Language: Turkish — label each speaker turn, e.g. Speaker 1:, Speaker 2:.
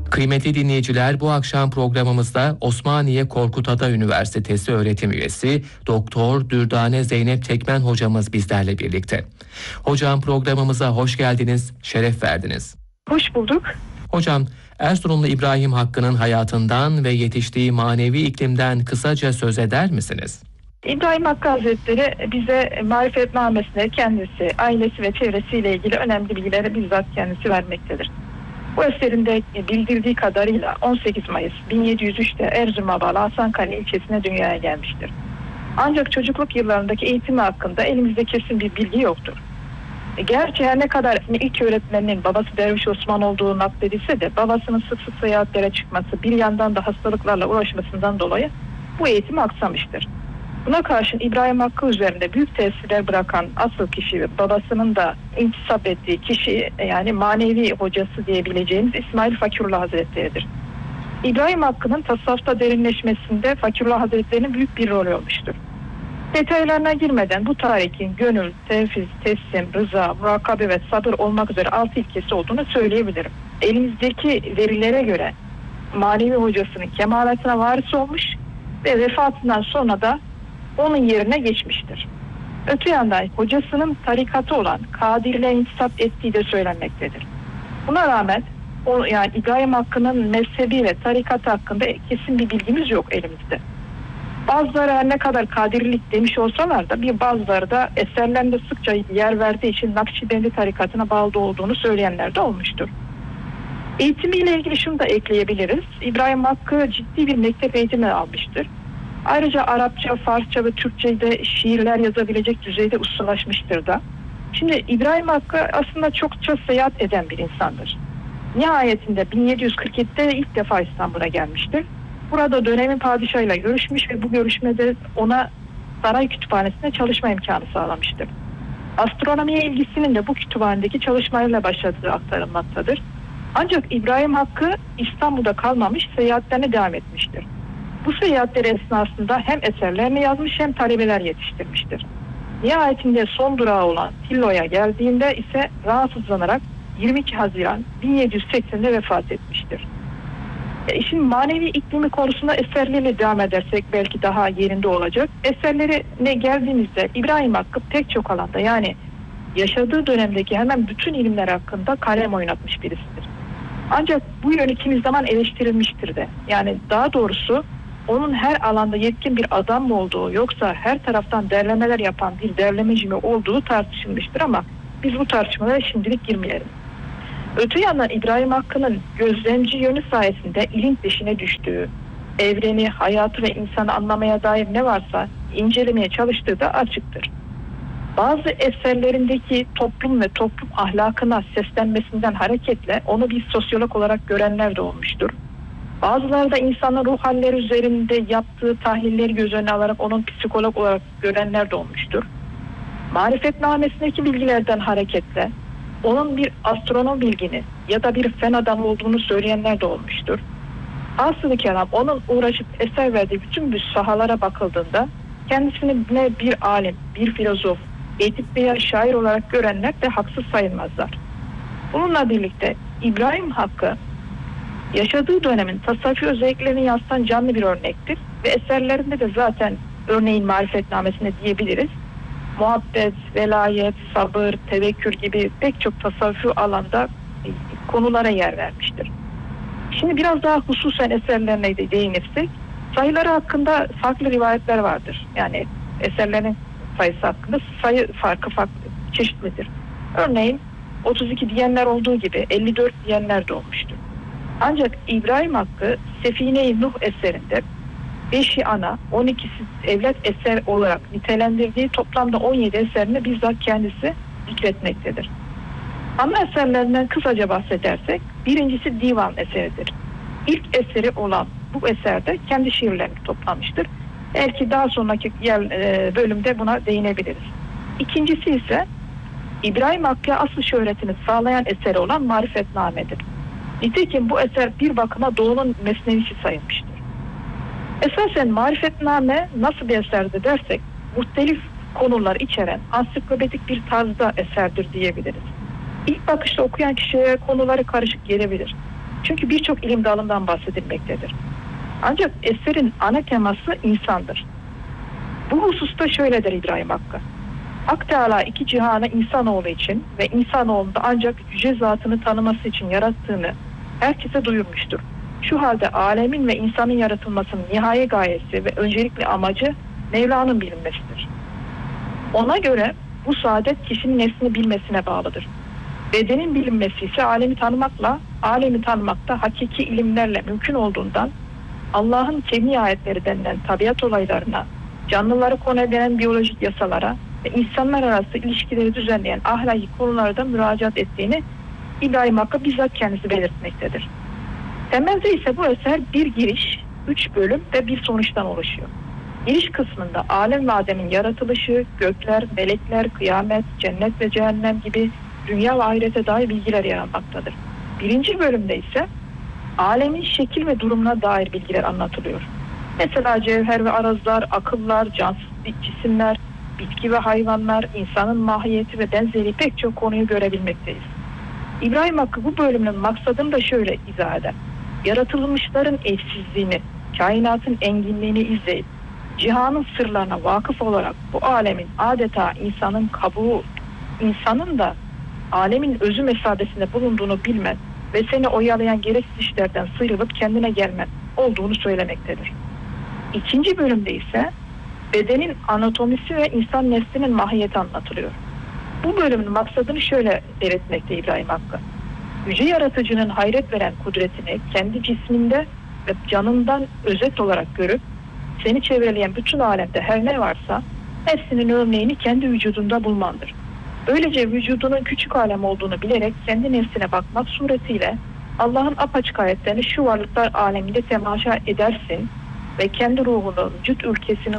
Speaker 1: Kıymetli dinleyiciler, bu akşam programımızda Osmaniye Korkut Ata Üniversitesi öğretim üyesi Doktor Dürdane Zeynep Tekmen hocamız bizlerle birlikte. Hocam, programımıza hoş geldiniz, şeref verdiniz.
Speaker 2: Hoş bulduk.
Speaker 1: Hocam, Erzurumlu İbrahim Hakkı'nın hayatından ve yetiştiği manevi iklimden kısaca söz eder misiniz?
Speaker 2: İbrahim Hakkı Hazretleri bize marifetnamesinde kendisi, ailesi ve çevresiyle ilgili önemli bilgileri bizzat kendisi vermektedir. Bu eserinde bildirdiği kadarıyla 18 Mayıs 1703'te Erzurum'a bağlı Hasankale ilçesine dünyaya gelmiştir. Ancak çocukluk yıllarındaki eğitimi hakkında elimizde kesin bir bilgi yoktur. Gerçi her ne kadar ilk öğretmeninin babası Derviş Osman olduğu nakledilse de babasının sık sık seyahatlere çıkması, bir yandan da hastalıklarla uğraşmasından dolayı bu eğitim aksamıştır. Buna karşın İbrahim Hakkı üzerinde büyük tesirler bırakan asıl kişi ve babasının da intisap ettiği kişi, yani manevi hocası diyebileceğimiz İsmail Fakirullah Hazretleri'dir. İbrahim Hakkı'nın tasavvufta derinleşmesinde Fakirullah Hazretleri'nin büyük bir rolü olmuştur. Detaylarına girmeden bu tarihin gönül, tevfiz, teslim, rıza, murakabe ve sabır olmak üzere 6 ilkesi olduğunu söyleyebilirim. Elimizdeki verilere göre manevi hocasının kemalatına varis olmuş ve vefatından sonra da onun yerine geçmiştir. Öte yandan hocasının tarikatı olan Kadir'le intisap ettiği de söylenmektedir. Buna rağmen yani İbrahim Hakkı'nın mezhebi ve tarikatı hakkında kesin bir bilgimiz yok elimizde. Bazıları her ne kadar Kadirlik demiş olsalar da bir bazıları da eserlerinde sıkça yer verdiği için Nakşibendi tarikatına bağlı olduğunu söyleyenler de olmuştur. Eğitimiyle ilgili şunu da ekleyebiliriz. İbrahim Hakkı ciddi bir mektep eğitimi almıştır. Ayrıca Arapça, Farsça ve Türkçe'de şiirler yazabilecek düzeyde ustalaşmıştır da. Şimdi İbrahim Hakkı aslında çokça seyahat eden bir insandır. Nihayetinde 1747'de ilk defa İstanbul'a gelmiştir. Burada dönemin padişahıyla görüşmüş ve bu görüşmede ona saray kütüphanesinde çalışma imkanı sağlamıştır. Astronomiye ilgisinin de bu kütüphanedeki çalışmalarıyla başladığı aktarılmaktadır. Ancak İbrahim Hakkı İstanbul'da kalmamış, seyahatlerine devam etmiştir. Bu seyahatler esnasında hem eserlerini yazmış hem talebeler yetiştirmiştir. Nihayetinde son durağı olan Tillo'ya geldiğinde ise rahatsızlanarak 22 Haziran 1780'de vefat etmiştir. İşin manevi iklimi konusunda eserleriyle devam edersek belki daha yerinde olacak. Eserlerine geldiğimizde İbrahim Hakkı pek çok alanda, yani yaşadığı dönemdeki hemen bütün ilimler hakkında kalem oynatmış birisidir. Ancak bu yönü kimi zaman eleştirilmiştir de. Yani daha doğrusu onun her alanda yetkin bir adam mı olduğu yoksa her taraftan derlemeler yapan bir derlemeci mi olduğu tartışılmıştır ama biz bu tartışmalara şimdilik girmeyelim. Öte yandan İbrahim Hakkı'nın gözlemci yönü sayesinde ilim peşine düştüğü, evreni, hayatı ve insanı anlamaya dair ne varsa incelemeye çalıştığı da açıktır. Bazı eserlerindeki toplum ve toplum ahlakına seslenmesinden hareketle onu bir sosyolog olarak görenler de olmuştur. Bazıları da insanın ruh halleri üzerinde yaptığı tahlilleri göz önüne alarak onun psikolog olarak görenler de olmuştur. Marifetnamesindeki bilgilerden hareketle onun bir astronom bilgini ya da bir fen adamı olduğunu söyleyenler de olmuştur. Asıl-ı kelam onun uğraşıp eser verdiği bütün bu sahalara bakıldığında kendisini ne bir alim, bir filozof, edip veya şair olarak görenler de haksız sayılmazlar. Bununla birlikte İbrahim Hakkı yaşadığı dönemin tasavvufi özelliklerini yansıtan canlı bir örnektir ve eserlerinde de zaten örneğin marifetnamesinde diyebiliriz. Muhabbet, velayet, sabır, tevekkül gibi pek çok tasavvufi alanda konulara yer vermiştir. Şimdi biraz daha hususen eserlerine de değinirsek, sayıları hakkında farklı rivayetler vardır. Yani eserlerin sayısı hakkında sayı farklı çeşitlidir. Örneğin 32 diyenler olduğu gibi 54 diyenler de olmuştur. Ancak İbrahim Hakkı Sefine-i Nuh eserinde 5'i ana, 12'si evlat eser olarak nitelendirdiği toplamda 17 eserini bizzat kendisi zikretmektedir. Ana eserlerinden kısaca bahsedersek, birincisi divan eseridir. İlk eseri olan bu eserde kendi şiirlerini toplamıştır. Belki daha sonraki bölümde buna değinebiliriz. İkincisi ise İbrahim Hakkı'ya asıl şöhretini sağlayan eseri olan Marifetname'dir. Nitekim bu eser bir bakıma Doğu'nun mesnevisi sayılmıştır. Esasen Marifetname nasıl bir eserdir dersek, muhtelif konular içeren ansiklopedik bir tarzda eserdir diyebiliriz. İlk bakışta okuyan kişiye konuları karışık gelebilir. Çünkü birçok ilim dalından bahsedilmektedir. Ancak eserin ana teması insandır. Bu hususta şöyle der İbrahim Hakkı. Hak Teala iki cihanı insanoğlu için ve insanoğlunu da ancak yüce zatını tanıması için yarattığını herkese duyurmuştur. Şu halde alemin ve insanın yaratılmasının nihai gayesi ve öncelikli amacı Mevla'nın bilinmesidir. Ona göre bu saadet kişinin nefsini bilmesine bağlıdır. Bedenin bilinmesi ise alemi tanımakla, alemi tanımak da hakiki ilimlerle mümkün olduğundan Allah'ın kevni ayetleri denilen tabiat olaylarına, canlıları konu eden biyolojik yasalara ve insanlar arası ilişkileri düzenleyen ahlaki konularda müracaat ettiğini İbrahim Hakkı bizzat kendisi belirtmektedir. Temelde ise bu eser bir giriş, 3 bölüm ve bir sonuçtan oluşuyor. Giriş kısmında alem ve ademin yaratılışı, gökler, melekler, kıyamet, cennet ve cehennem gibi dünya ve ahirete dair bilgiler yer almaktadır. Birinci bölümde ise alemin şekil ve durumuna dair bilgiler anlatılıyor. Mesela cevher ve arazlar, akıllar, cansız cisimler, bitki ve hayvanlar, insanın mahiyeti ve benzeri pek çok konuyu görebilmekteyiz. İbrahim Hakkı bu bölümün maksadını da şöyle izah eder. Yaratılmışların eşsizliğini, kainatın enginliğini izleyip, cihanın sırlarına vakıf olarak bu alemin adeta insanın kabuğu, insanın da alemin özü mesabesinde bulunduğunu bilmen ve seni oyalayan gereksiz işlerden sıyrılıp kendine gelmen olduğunu söylemektedir. İkinci bölümde ise bedenin anatomisi ve insan neslinin mahiyeti anlatılıyor. Bu bölümün maksadını şöyle belirtmekte İbrahim Hakkı. Yüce Yaratıcı'nın hayret veren kudretini kendi cisminde ve canından özet olarak görüp seni çevreleyen bütün alemde her ne varsa hepsinin örneğini kendi vücudunda bulmandır. Böylece vücudunun küçük alem olduğunu bilerek kendi nefsine bakmak suretiyle Allah'ın apaçık ayetlerini şu varlıklar aleminde temaşa edersin ve kendi ruhunu vücut ülkesinin